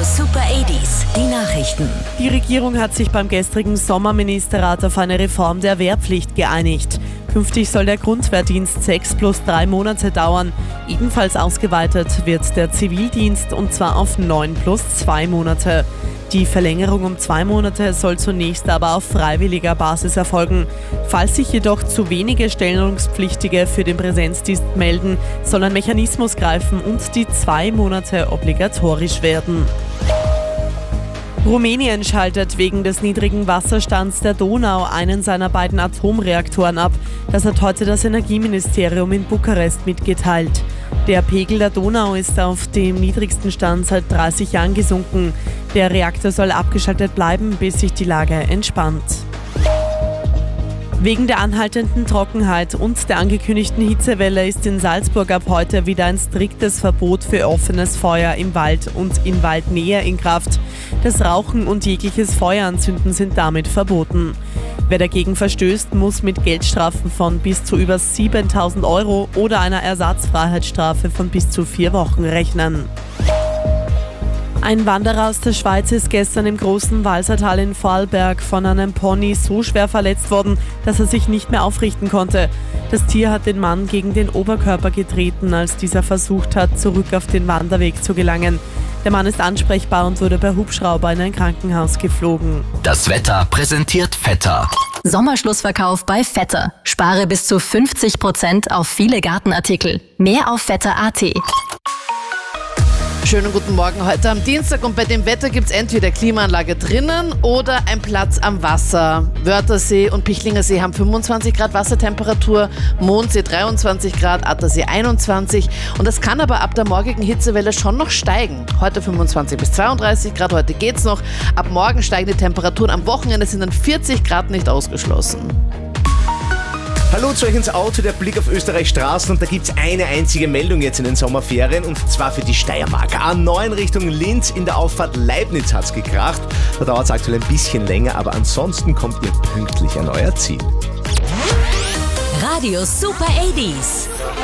Radio Super 80s, die Nachrichten. Die Regierung hat sich beim gestrigen Sommerministerrat auf eine Reform der Wehrpflicht geeinigt. Künftig soll der Grundwehrdienst 6 plus 3 Monate dauern. Ebenfalls ausgeweitet wird der Zivildienst und zwar auf 9 plus 2 Monate. Die Verlängerung um 2 Monate soll zunächst aber auf freiwilliger Basis erfolgen. Falls sich jedoch zu wenige Stellungspflichtige für den Präsenzdienst melden, soll ein Mechanismus greifen und die 2 Monate obligatorisch werden. Rumänien schaltet wegen des niedrigen Wasserstands der Donau einen seiner beiden Atomreaktoren ab. Das hat heute das Energieministerium in Bukarest mitgeteilt. Der Pegel der Donau ist auf dem niedrigsten Stand seit 30 Jahren gesunken. Der Reaktor soll abgeschaltet bleiben, bis sich die Lage entspannt. Wegen der anhaltenden Trockenheit und der angekündigten Hitzewelle ist in Salzburg ab heute wieder ein striktes Verbot für offenes Feuer im Wald und in Waldnähe in Kraft. Das Rauchen und jegliches Feueranzünden sind damit verboten. Wer dagegen verstößt, muss mit Geldstrafen von bis zu über 7.000 € oder einer Ersatzfreiheitsstrafe von bis zu 4 Wochen rechnen. Ein Wanderer aus der Schweiz ist gestern im großen Walsertal in Vorarlberg von einem Pony so schwer verletzt worden, dass er sich nicht mehr aufrichten konnte. Das Tier hat den Mann gegen den Oberkörper getreten, als dieser versucht hat, zurück auf den Wanderweg zu gelangen. Der Mann ist ansprechbar und wurde per Hubschrauber in ein Krankenhaus geflogen. Das Wetter präsentiert Vetter. Sommerschlussverkauf bei Vetter. Spare bis zu 50% auf viele Gartenartikel. Mehr auf vetter.at. Schönen guten Morgen heute am Dienstag und bei dem Wetter gibt es entweder Klimaanlage drinnen oder ein Platz am Wasser. Wörthersee und Pichlinger See haben 25 Grad Wassertemperatur, Mondsee 23 Grad, Attersee 21 und das kann aber ab der morgigen Hitzewelle schon noch steigen. Heute 25 bis 32 Grad, heute geht's noch. Ab morgen steigen die Temperaturen, am Wochenende sind dann 40 Grad nicht ausgeschlossen. Hallo zu euch ins Auto, der Blick auf Österreichs Straßen und da gibt's eine einzige Meldung jetzt in den Sommerferien und zwar für die Steiermark. A9 Richtung Linz in der Auffahrt Leibniz hat's gekracht. Da dauert's aktuell ein bisschen länger, aber ansonsten kommt ihr pünktlich an euer Ziel. Radio Super 80s.